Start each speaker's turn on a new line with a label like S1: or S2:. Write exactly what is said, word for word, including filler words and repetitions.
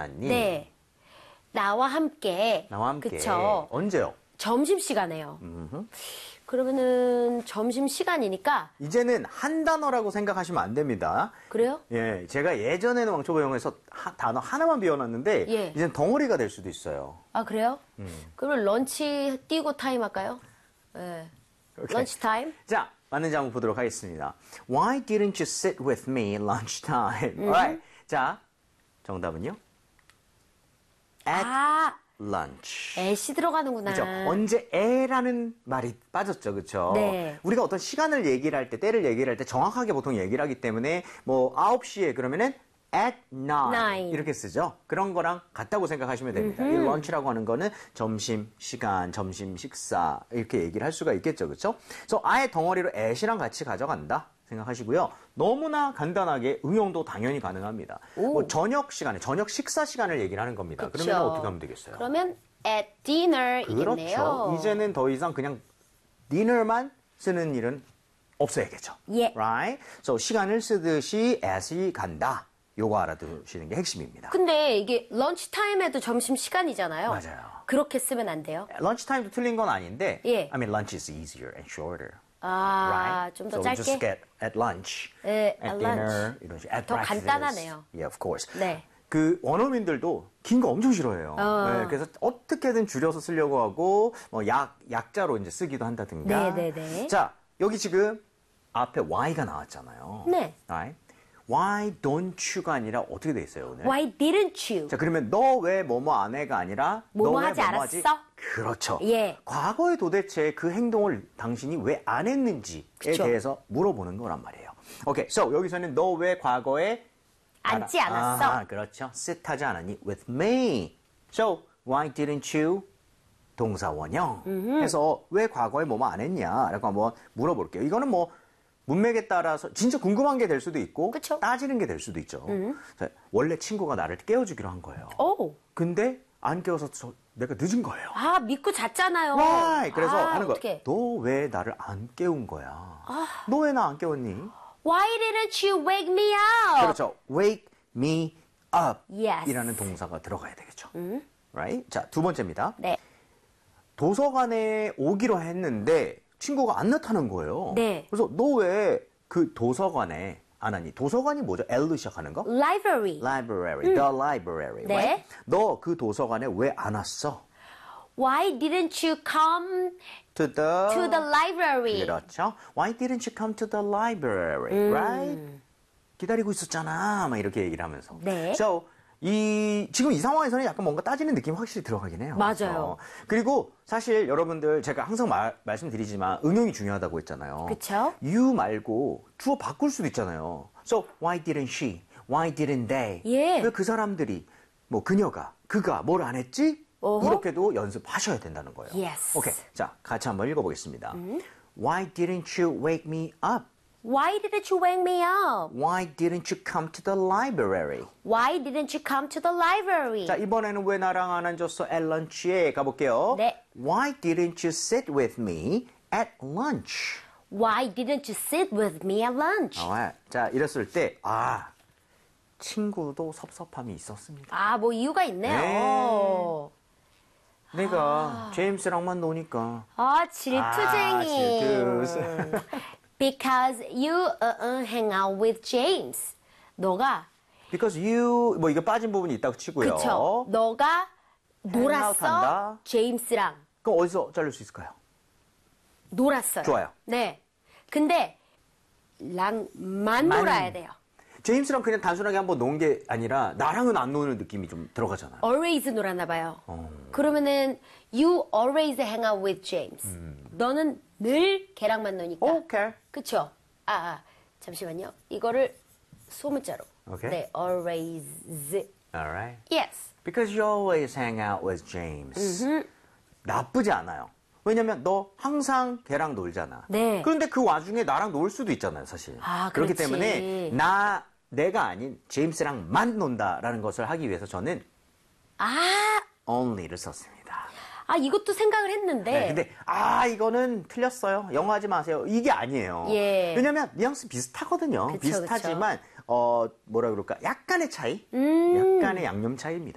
S1: 시간이.
S2: 네. 나와 함께.
S1: 나와 함께.
S2: 그쵸.
S1: 언제요?
S2: 점심시간에요.
S1: 음흠.
S2: 그러면은 점심시간이니까.
S1: 이제는 한 단어라고 생각하시면 안 됩니다.
S2: 그래요?
S1: 예, 제가 예전에는 왕초보 영어에서 하, 단어 하나만 배워놨는데
S2: 예.
S1: 이제는 덩어리가 될 수도 있어요.
S2: 아, 그래요?
S1: 음.
S2: 그러면 런치 띄고 타임 할까요? 네.
S1: 오케이.
S2: 런치 타임?
S1: 자, 맞는지 한번 보도록 하겠습니다. Why didn't you sit with me lunchtime?
S2: 음.
S1: Alright. 자, 정답은요? At
S2: 아,
S1: lunch.
S2: 애시 들어가는구나.
S1: 그죠? 언제 에라는 말이 빠졌죠, 그렇죠?
S2: 네.
S1: 우리가 어떤 시간을 얘기를 할 때, 때를 얘기를 할 때 정확하게 보통 얘기를 하기 때문에 뭐 아홉 시에 그러면은 at nine,
S2: nine.
S1: 이렇게 쓰죠. 그런 거랑 같다고 생각하시면 됩니다. 이 런치라고 하는 거는 점심 시간, 점심 식사 이렇게 얘기를 할 수가 있겠죠, 그렇죠? 그래서 아예 덩어리로 at이랑 같이 가져간다 생각하시고요. 너무나 간단하게 응용도 당연히 가능합니다. 뭐 저녁 시간에, 저녁 식사 시간을 얘기를 하는 겁니다.
S2: 그쵸.
S1: 그러면 어떻게 하면 되겠어요?
S2: 그러면 at dinner 이겠네요.
S1: 그렇죠. 이제는 더 이상 그냥 디너만 쓰는 일은 없어야겠죠.
S2: 예.
S1: Right? So 시간을 쓰듯이 at이 간다. 요거 알아두시는 게 핵심입니다.
S2: 근데 이게 런치 타임에도 점심 시간이잖아요.
S1: 맞아요.
S2: 그렇게 쓰면 안 돼요?
S1: 런치 타임도 틀린 건 아닌데
S2: 예.
S1: I mean lunch is easier and shorter.
S2: 아,
S1: Right?
S2: 좀 더
S1: so
S2: 짧게?
S1: just get at lunch,
S2: 네,
S1: at
S2: at
S1: dinner,
S2: lunch.
S1: 이런 식으로, at
S2: 더
S1: breakfast.
S2: 간단하네요.
S1: Yeah, of course.
S2: 네.
S1: 그 원어민들도 긴 거 엄청 싫어해요.
S2: 어.
S1: 네, 그래서 어떻게든 줄여서 쓰려고 하고 뭐 약, 약자로 이제 쓰기도 한다든가.
S2: 네, 네, 네.
S1: 자, 여기 지금 앞에 why가 나왔잖아요.
S2: 네.
S1: Right? Why don't you가 아니라 어떻게 돼 있어요, 오늘?
S2: Why didn't you?
S1: 자, 그러면 너 왜 뭐뭐 안 해가 아니라
S2: 뭐뭐
S1: 너 왜
S2: 하지
S1: 뭐뭐 하지?
S2: 않았어?
S1: 그렇죠.
S2: 예.
S1: 과거에 도대체 그 행동을 당신이 왜 안 했는지에
S2: 그쵸.
S1: 대해서 물어보는 거란 말이에요. 오케이, so 여기서는 너 왜 과거에
S2: 앉지
S1: 알아-
S2: 않았어?
S1: 아, 그렇죠. sit 하지 않았니? with me. So, why didn't you? 동사 원형. 해서 왜 과거에 뭐뭐 안 했냐? 라고 한번 물어볼게요. 이거는 뭐 문맥에 따라서 진짜 궁금한 게 될 수도 있고
S2: 그쵸.
S1: 따지는 게 될 수도 있죠. 자, 원래 친구가 나를 깨워주기로 한 거예요.
S2: 오.
S1: 근데 안 깨워서 저, 내가 늦은 거예요.
S2: 아, 믿고 잤잖아요.
S1: Why? 그래서
S2: 아,
S1: 하는 거야.
S2: 어떡해.
S1: 너 왜 나를 안 깨운 거야? 너 왜 나 안 깨웠니?
S2: Why didn't you wake me up?
S1: 그렇죠. Wake me up
S2: Yes.
S1: 이라는 동사가 들어가야 되겠죠. Right? 자, 두 번째입니다.
S2: 네.
S1: 도서관에 오기로 했는데 친구가 안 나타난 거예요.
S2: 네.
S1: 그래서 너 왜 그 도서관에 안 왔니? 도서관이 뭐죠? L로 시작하는 거?
S2: Library.
S1: Library, the library.
S2: 네.
S1: right? 너 그 도서관에 왜 안 왔어?
S2: Why didn't you come
S1: To the,
S2: to the library?
S1: 그렇죠. Why didn't you come to the library?
S2: 음.
S1: Right? 기다리고 있었잖아. 막 이렇게 얘기를 하면서.
S2: 네.
S1: So, 이, 지금 이 상황에서는 약간 뭔가 따지는 느낌이 확실히 들어가긴 해요.
S2: 맞아요.
S1: 그렇죠? 그리고 사실 여러분들 제가 항상 말, 말씀드리지만 응용이 중요하다고 했잖아요.
S2: 그쵸?
S1: you 말고 주어 바꿀 수도 있잖아요. So, why didn't she? Why didn't they?
S2: 예.
S1: 왜 그 사람들이, 뭐 그녀가, 그가 뭘 안 했지?
S2: 어허.
S1: 이렇게도 연습하셔야 된다는 거예요.
S2: Yes.
S1: 오케이. 자, 같이 한번 읽어보겠습니다. Why didn't you wake me up?
S2: Why didn't you wake me up?
S1: Why didn't you come to the library?
S2: Why didn't you come to the library?
S1: 자, 이번에는 왜 나랑 안 앉았어? at lunch에 가볼게요.
S2: 네.
S1: Why didn't you sit with me at lunch?
S2: Why didn't you sit with me at lunch?
S1: 아, 자, 이랬을 때, 아, 친구도 섭섭함이 있었습니다.
S2: 아, 뭐 이유가 있네요.
S1: 내가 제임스랑만 노니까.
S2: 아, 질투쟁이.
S1: 아, 질투.
S2: Because you uh, uh, hang out with James. 너가
S1: Because you, 뭐 이거 빠진 부분이 있다고 치고요.
S2: 그쵸. 너가 놀았어.
S1: 한다.
S2: 제임스랑
S1: 그럼 어디서 자를 수 있을까요?
S2: 놀았어요.
S1: 좋아요.
S2: 네. 근데 랑만
S1: 만.
S2: 놀아야 돼요.
S1: 제임스랑 그냥 단순하게 한번 논 게 아니라 나랑은 안 노는 느낌이 좀 들어가잖아요.
S2: Always 놀았나 봐요.
S1: 어.
S2: 그러면은 you always hang out with James. 너는 늘 걔랑만 노니까.
S1: 오케이.
S2: 그쵸? 아, 아, 잠시만요. 이거를 소문자로.
S1: 오케이.
S2: 네, always.
S1: Alright.
S2: Yes.
S1: Because you always hang out with James. 나쁘지 않아요. 왜냐면 너 항상 걔랑 놀잖아.
S2: 네.
S1: 그런데 그 와중에 나랑 놀 수도 있잖아요, 사실.
S2: 아,
S1: 그렇기
S2: 그렇지.
S1: 때문에 나 내가 아닌 제임스랑만 논다라는 것을 하기 위해서 저는
S2: 아,
S1: only를 썼습니다.
S2: 아, 이것도 생각을 했는데.
S1: 네, 근데 아 이거는 틀렸어요. 영어 하지 마세요. 이게 아니에요.
S2: 예.
S1: 왜냐면 뉘앙스 비슷하거든요.
S2: 그쵸,
S1: 비슷하지만 어 뭐라 그럴까? 약간의 차이,
S2: 음.
S1: 약간의 양념 차이입니다.